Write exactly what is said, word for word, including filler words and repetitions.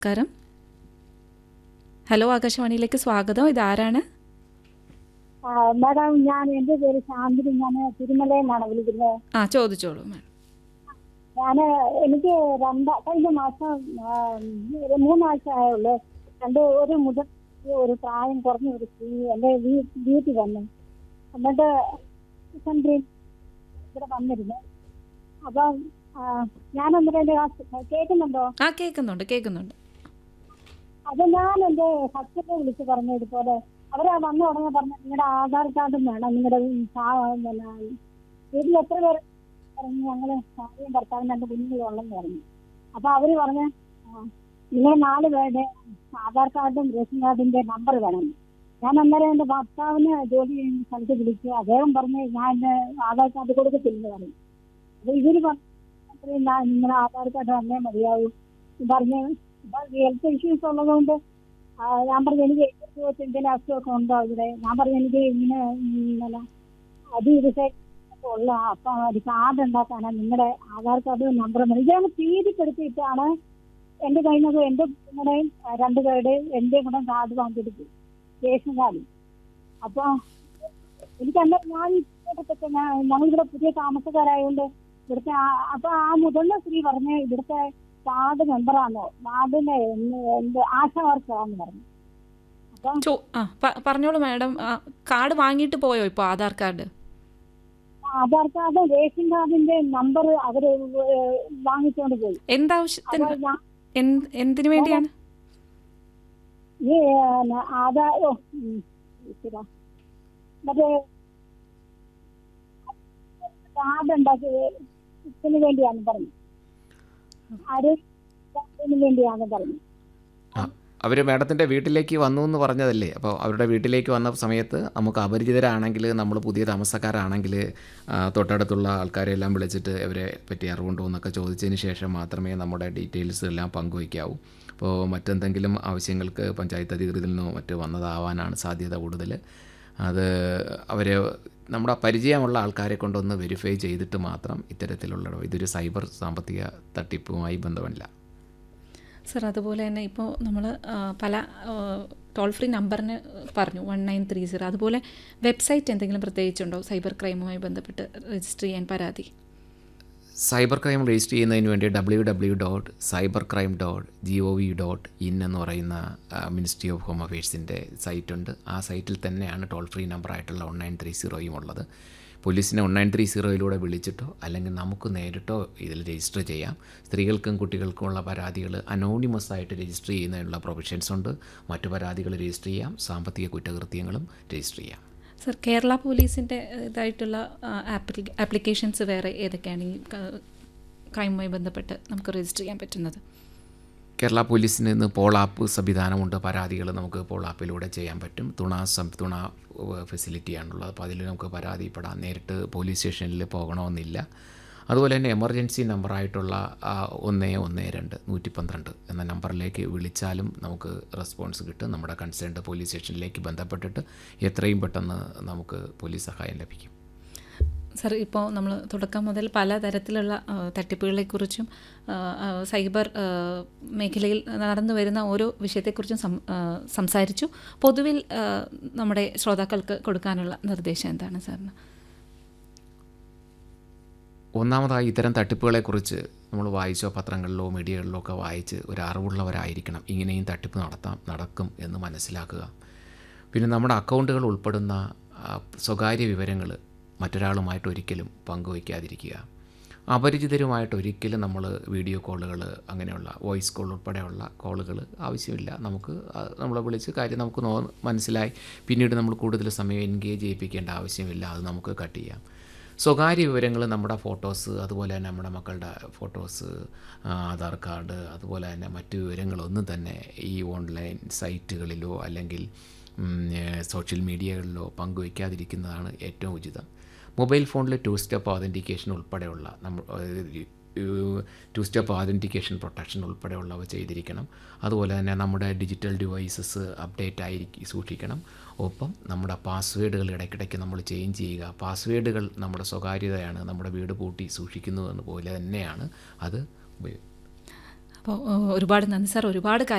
നമസ്കാരം. ഹലോ, ആകാശവാണിയിലേക്ക് സ്വാഗതം. ഇതാരാണ്? മാഡം, ഞാൻ എൻ്റെ പേര് ശാന്തിനി. ഞാൻ തിരുമലയിൽ നിന്നാണ് വിളിക്കുന്നത്. ആ, ചോദിച്ചോളൂ മാഡം. ഞാൻ എനിക്ക് രണ്ടാ കഴിഞ്ഞ മാസം ആ, ഒരു മൂന്നാഴ്ച ആയുള്ളൂ. രണ്ട് ഒരു മുതൽ ഒരു പ്രായം കുറഞ്ഞ ഒരു സ്ത്രീ എൻ്റെ വീ- വീട്ടിൽ വന്നു. എന്നിട്ട് സെൻട്രിൽ ഇവിടെ വന്നിരുന്നു. അപ്പം ആ, ഞാൻ എന്നിട്ട് എൻ്റെ ഹസ്- കേൾക്കുന്നുണ്ടോ? ആ, കേൾക്കുന്നുണ്ട് കേൾക്കുന്നുണ്ട്. അത് ഞാൻ എൻ്റെ ഹസ്ബൻഡിനെ വിളിച്ച് പറഞ്ഞു ഇതുപോലെ. അവരാ വന്ന ഉടനെ പറഞ്ഞു നിങ്ങളുടെ ആധാർ കാർഡും വേണം, നിങ്ങളുടെ പിന്നെ വീട്ടിൽ എത്ര പേര് പറഞ്ഞു. ഞങ്ങള് ഭാര്യയും ഭർത്താവും രണ്ട് കുഞ്ഞുങ്ങളും ഉള്ളെന്ന് പറഞ്ഞു. അപ്പൊ അവര് പറഞ്ഞ് നിങ്ങൾ നാല് പേരുടെ ആധാർ കാർഡും റേഷൻ കാർഡിന്റെ നമ്പർ വേണം. ഞാൻ അന്നേരം എൻ്റെ ഭർത്താവിന് ജോലി ചെയ്യുന്ന സ്ഥലത്ത് വിളിച്ചു. അദ്ദേഹം പറഞ്ഞ് ഞാൻ എൻ്റെ ആധാർ കാർഡ് കൊടുക്കത്തില്ലെന്ന് പറഞ്ഞു. അപ്പൊ ഇവര് പറഞ്ഞു നിങ്ങളുടെ ആധാർ കാർഡ് വന്നേ മതിയാവൂ പറഞ്ഞ്. ഹെൽത്ത് ഇഷ്യൂസ് ഉള്ളതുകൊണ്ട് ആ, ഞാൻ പറഞ്ഞു എനിക്ക് എന്തെങ്കിലും അസുഖമൊക്കെ ഉണ്ടോ ഇവിടെ. ഞാൻ പറഞ്ഞു എനിക്ക് ഇങ്ങനെ ഇന്നലെ അത് ഇതൊക്കെ ഉള്ള അപ്പം ഒരു കാർഡ് ഉണ്ടാക്കാനാണ് നിങ്ങളുടെ ആധാർ കാർഡ് നമ്പർ മതി. ഇതാണ് തീരിപ്പെടുത്തിയിട്ടാണ് എൻ്റെ കയ്യിൽ നിന്ന് എൻ്റെ കുഞ്ഞുങ്ങളുടെയും രണ്ടുപേരുടെയും എൻ്റെ കൂടെ കാർഡ് വാങ്ങിയെടുത്തു, റേഷൻ കാർഡ്. അപ്പോൾ എനിക്ക് എന്താ ഞാൻ ഇവിടുത്തെ ഞാൻ ഞങ്ങളിവിടെ പുതിയ താമസക്കാരായതുകൊണ്ട് ഇവിടുത്തെ ആ- അപ്പൊ ആ മുതിർന്ന സ്ത്രീ പറഞ്ഞ് ഇവിടുത്തെ വാർഡ് മെമ്പറാണോ, വാർഡിന്റെ എന്ത് ആശാ വർക്കറാന്ന് പറഞ്ഞു. അപ്പം ചോ ആ പ- പറഞ്ഞോളൂ മാഡം. ആ, കാർഡ് വാങ്ങിയിട്ട് പോയോ ഇപ്പോൾ Aadhaar card? Aadhaar card ration കാർഡിന്റെ നമ്പർ അവര് ഏഹ് വാങ്ങിച്ചുകൊണ്ട് പോയി. എന്താവശ്യത്തിന്? അപ്പോൾ ഞാൻ എന്ത് എന്തിനു വേണ്ടിയാണ്? ഈ ഏഹ്, ആധാർ ഓ, ഉം, ഇച്ചിരി മറ്റേ കാർഡ് ഉണ്ടാക്കി ഇതിന് വേണ്ടിയാന്ന് പറഞ്ഞു, ആരോഗ്യത്തിന് വേണ്ടിയാന്ന് പറഞ്ഞു. ആ അവർ മാഡത്തിൻ്റെ വീട്ടിലേക്ക് വന്നു എന്ന് പറഞ്ഞതല്ലേ? അപ്പോൾ അവരുടെ വീട്ടിലേക്ക് വന്ന സമയത്ത് നമുക്ക് അപരിചിതരാണെങ്കിൽ, നമ്മൾ പുതിയ താമസക്കാരാണെങ്കിൽ ആ, തൊട്ടടുത്തുള്ള ആൾക്കാരെല്ലാം വിളിച്ചിട്ട് അവരെ പറ്റി അറിവുണ്ടോ എന്നൊക്കെ ചോദിച്ചതിന് ശേഷം മാത്രമേ നമ്മുടെ ഡീറ്റെയിൽസ് എല്ലാം പങ്കുവയ്ക്കാവൂ. അപ്പോൾ മറ്റെന്തെങ്കിലും ആവശ്യങ്ങൾക്ക് പഞ്ചായത്ത് അധികൃതരിൽ നിന്നോ മറ്റോ വന്നതാവാനാണ് സാധ്യത കൂടുതൽ. അത് അവർ നമ്മുടെ പരിചയമുള്ള ആൾക്കാരെ കൊണ്ടൊന്ന് വെരിഫൈ ചെയ്തിട്ട് മാത്രം ഇത്തരത്തിലുള്ള ഇതൊരു സൈബർ സാമ്പത്തിക തട്ടിപ്പുമായി ബന്ധമില്ല. സർ, അതുപോലെ തന്നെ ഇപ്പോൾ നമ്മൾ പല ടോൾ ഫ്രീ നമ്പറിന് പറഞ്ഞു, വൺ നയൻ ത്രീ സീറോ. അതുപോലെ വെബ്സൈറ്റ് എന്തെങ്കിലും പ്രത്യേകിച്ചുണ്ടോ സൈബർ ക്രൈമുമായി ബന്ധപ്പെട്ട് രജിസ്റ്റർ ചെയ്യാൻ പരാതി? സൈബർ ക്രൈം രജിസ്റ്റർ ചെയ്യുന്നതിന് വേണ്ടി W W dot cyber crime dot G O V dot in എന്ന് പറയുന്ന മിനിസ്ട്രി ഓഫ് ഹോം അഫയേഴ്സിൻ്റെ സൈറ്റുണ്ട്. ആ സൈറ്റിൽ തന്നെയാണ് toll free നമ്പറായിട്ടുള്ള one nine three സീറോയും ഉള്ളത്. പോലീസിനെ വൺ നയൻ ത്രീ സീറോയിലൂടെ വിളിച്ചിട്ടോ അല്ലെങ്കിൽ നമുക്ക് നേരിട്ടോ ഇതിൽ രജിസ്റ്റർ ചെയ്യാം. സ്ത്രീകൾക്കും കുട്ടികൾക്കുമുള്ള പരാതികൾ അനോണിമസ് ആയിട്ട് രജിസ്റ്റർ ചെയ്യുന്നതിനുള്ള പ്രൊവിഷൻസ് ഉണ്ട്. മറ്റു പരാതികൾ രജിസ്റ്റർ ചെയ്യാം. സാമ്പത്തിക കുറ്റകൃത്യങ്ങളും രജിസ്റ്റർ ചെയ്യാം. സർ, കേരള പോലീസിൻ്റെ ഇതായിട്ടുള്ള ആപ്ലിക്കേഷൻസ് വേറെ ഏതൊക്കെയാണ് ഈ ക്രൈമുമായി ബന്ധപ്പെട്ട് നമുക്ക് രജിസ്റ്റർ ചെയ്യാൻ പറ്റുന്നത്? കേരള പോലീസിന് ഇന്ന് പോൾ ആപ്പ് സംവിധാനമുണ്ട്. പരാതികൾ നമുക്ക് പോൾ ആപ്പിലൂടെ ചെയ്യാൻ പറ്റും. തുണ സം തുണ ഫെസിലിറ്റിയാണുള്ളത്. അപ്പോൾ അതിൽ നമുക്ക് പരാതിപ്പെടാം. നേരിട്ട് പോലീസ് സ്റ്റേഷനിൽ പോകണമെന്നില്ല. അതുപോലെ തന്നെ എമർജൻസി നമ്പറായിട്ടുള്ള ഒന്ന് ഒന്ന് രണ്ട് നൂറ്റി പന്ത്രണ്ട് എന്ന നമ്പറിലേക്ക് വിളിച്ചാലും നമുക്ക് റെസ്പോൺസ് കിട്ടും. നമ്മുടെ കൺസേൺഡ് പോലീസ് സ്റ്റേഷനിലേക്ക് ബന്ധപ്പെട്ടിട്ട് എത്രയും പെട്ടെന്ന് നമുക്ക് പോലീസ് സഹായം ലഭിക്കും. സർ, ഇപ്പോൾ നമ്മൾ തുടക്കം മുതൽ പലതരത്തിലുള്ള ആ, തട്ടിപ്പുകളെക്കുറിച്ചും ആ, ആ, സൈബർ ആ, മേഖലയിൽ നടന്നു വരുന്ന ഓരോ വിഷയത്തെക്കുറിച്ചും സം ആ, സംസാരിച്ചു. പൊതുവിൽ ആ, നമ്മുടെ ശ്രോതാക്കൾക്ക് കൊടുക്കാനുള്ള നിർദ്ദേശം എന്താണ് സാറിന്? ഒന്നാമതായി ഇത്തരം തട്ടിപ്പുകളെക്കുറിച്ച് നമ്മൾ വായിച്ചോ പത്രങ്ങളിലോ മീഡിയകളിലോ ഒക്കെ വായിച്ച് ഒരു അറിവുള്ളവരായിരിക്കണം. ഇങ്ങനെയും തട്ടിപ്പ് നടത്താം നടക്കും എന്ന് മനസ്സിലാക്കുക. പിന്നെ നമ്മുടെ അക്കൗണ്ടുകൾ ഉൾപ്പെടുന്ന ആ, സ്വകാര്യ വിവരങ്ങൾ മറ്റൊരാളുമായിട്ട് ഒരിക്കലും പങ്കുവയ്ക്കാതിരിക്കുക. അപരിചിതരുമായിട്ട് ഒരിക്കലും നമ്മൾ വീഡിയോ കോളുകൾ, അങ്ങനെയുള്ള വോയിസ് കോൾ ഉൾപ്പെടെയുള്ള കോളുകൾ ആവശ്യമില്ല. നമുക്ക് നമ്മളെ വിളിച്ച് കാര്യം നമുക്ക് നോ മനസ്സിലായി പിന്നീട് നമ്മൾ കൂടുതൽ സമയം എൻഗേജ് ചെയ്യിപ്പിക്കേണ്ട ആവശ്യമില്ല. അത് നമുക്ക് കട്ട് ചെയ്യാം. സ്വകാര്യ വിവരങ്ങൾ, നമ്മുടെ ഫോട്ടോസ്, അതുപോലെ തന്നെ നമ്മുടെ മക്കളുടെ ഫോട്ടോസ്, ആധാർ കാർഡ്, അതുപോലെ തന്നെ മറ്റു വിവരങ്ങളൊന്നും തന്നെ ഈ ഓൺലൈൻ സൈറ്റുകളിലോ അല്ലെങ്കിൽ സോഷ്യൽ മീഡിയകളിലോ പങ്കുവയ്ക്കാതിരിക്കുന്നതാണ് ഏറ്റവും ഉചിതം. മൊബൈൽ ഫോണിൽ ടു സ്റ്റെപ്പ് ഓതൻറ്റിക്കേഷൻ ഉൾപ്പെടെയുള്ള നമ്മൾ ടു സ്റ്റെപ്പ് ഓതൻറ്റിക്കേഷൻ പ്രൊട്ടക്ഷൻ ഉൾപ്പെടെയുള്ളവ ചെയ്തിരിക്കണം. അതുപോലെ തന്നെ നമ്മുടെ ഡിജിറ്റൽ ഡിവൈസസ് അപ്ഡേറ്റ് ആയിരിക്കും സൂക്ഷിക്കണം. ഒപ്പം നമ്മുടെ പാസ്വേഡുകൾ ഇടയ്ക്കിടയ്ക്ക് നമ്മൾ ചേഞ്ച് ചെയ്യുക. പാസ്വേഡുകൾ നമ്മുടെ സ്വകാര്യതയാണ്. നമ്മുടെ വീട് പൂട്ടി സൂക്ഷിക്കുന്നു എന്നപോലെ തന്നെയാണ് അത് ഉപയോഗം. അപ്പോൾ ഒരുപാട് നന്ദി സാർ. ഒരുപാട്